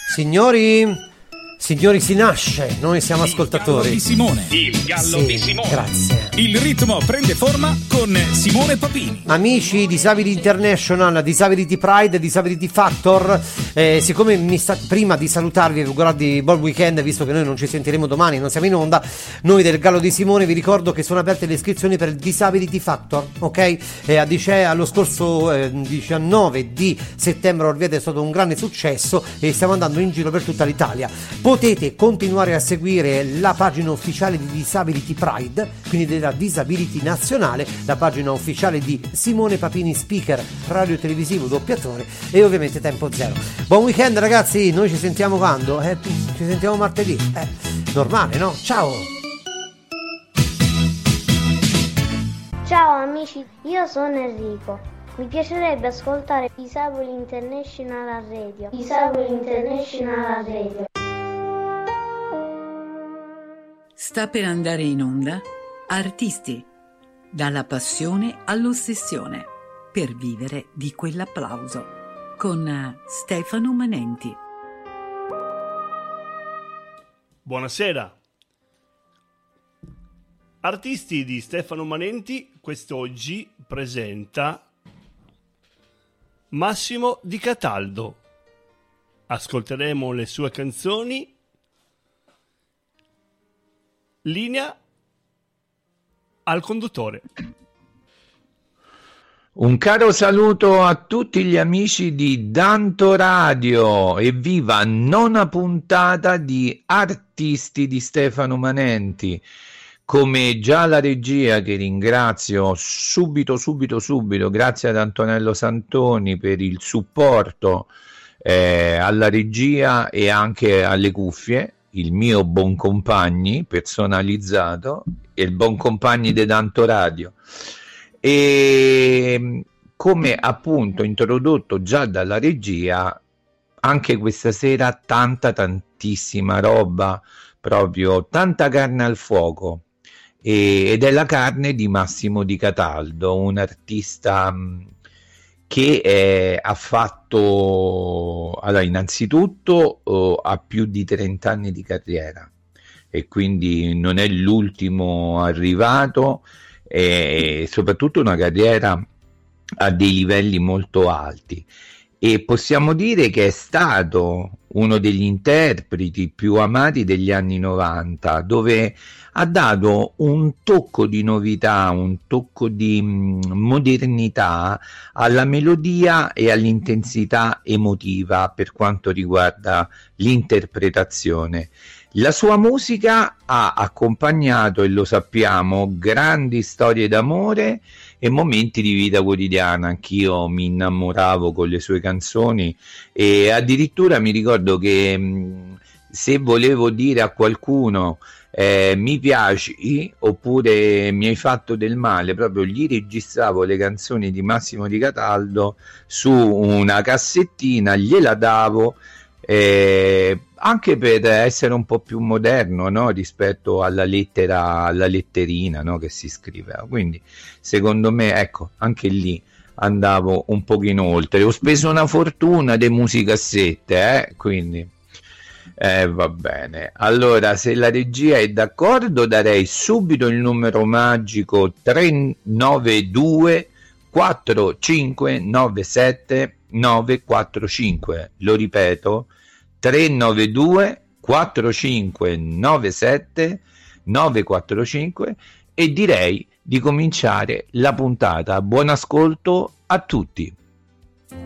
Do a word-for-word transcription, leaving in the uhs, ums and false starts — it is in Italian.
Signori, signori, si nasce, noi siamo il ascoltatori. Gallo di Simone. Il gallo sì, di Simone. Grazie. Il ritmo prende forma con Simone Papini. Amici Disabili International, Disability Pride, Disability Factor, eh, siccome mi sta, prima di salutarvi e augurarvi buon weekend, visto che noi non ci sentiremo domani, non siamo in onda, noi del Gallo di Simone vi ricordo che sono aperte le iscrizioni per il Disability Factor, ok? E a dice, allo scorso eh, diciannove di settembre Orvieto è stato un grande successo e stiamo andando in giro per tutta l'Italia. Potete continuare a seguire la pagina ufficiale di Disability Pride, quindi della Disability Nazionale, la pagina ufficiale di Simone Papini, speaker radio televisivo doppiatore, e ovviamente Tempo Zero. Buon weekend ragazzi, noi ci sentiamo quando? Eh, ci sentiamo martedì, eh, normale, no? Ciao! Ciao amici, io sono Enrico. Mi piacerebbe ascoltare Disabili International Radio. Disabili International Radio. Sta per andare in onda Artisti, dalla passione all'ossessione, per vivere di quell'applauso, con Stefano Manenti. Buonasera. Artisti di Stefano Manenti quest'oggi presenta Massimo Di Cataldo. Ascolteremo le sue canzoni. Linea al conduttore. Un caro saluto a tutti gli amici di Danto Radio, evviva nona puntata di Artisti di Stefano Manenti. Come già la regia, che ringrazio subito subito subito, grazie ad Antonello Santoni per il supporto eh, alla regia e anche alle cuffie, il mio Boncompagni personalizzato e il Boncompagni di Danto Radio. E come appunto introdotto già dalla regia, anche questa sera tanta tantissima roba, proprio tanta carne al fuoco, e, ed è la carne di Massimo Di Cataldo, un artista mh, che eh, ha fatto, allora innanzitutto oh, ha più di trenta anni di carriera e quindi non è l'ultimo arrivato, e soprattutto una carriera a dei livelli molto alti, e possiamo dire che è stato uno degli interpreti più amati degli anni novanta, dove ha dato un tocco di novità, un tocco di mh, modernità alla melodia e all'intensità emotiva per quanto riguarda l'interpretazione. La sua musica ha accompagnato, e lo sappiamo, grandi storie d'amore e momenti di vita quotidiana. Anch'io mi innamoravo con le sue canzoni, e addirittura mi ricordo che mh, se volevo dire a qualcuno eh, mi piaci oppure mi hai fatto del male, proprio gli registravo le canzoni di Massimo Di Cataldo su una cassettina, gliela davo, eh, anche per essere un po' più moderno, no? Rispetto alla lettera, alla letterina, no? Che si scriveva. Quindi secondo me, ecco, anche lì andavo un pochino oltre. Ho speso una fortuna di musicassette, eh? Quindi eh, va bene. Allora, se la regia è d'accordo, darei subito il numero magico tre nove due quattro cinque nove sette nove quattro cinque. Lo ripeto, tre nove due quattro cinque nove sette nove quattro cinque, e direi di cominciare la puntata. Buon ascolto a tutti.